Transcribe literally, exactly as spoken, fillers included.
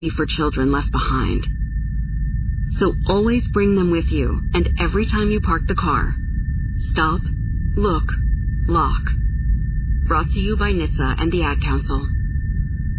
for children left behind. So always bring them with you, and every time you park the car, stop, look, lock. Brought to you by N H T S A and the Ad Council.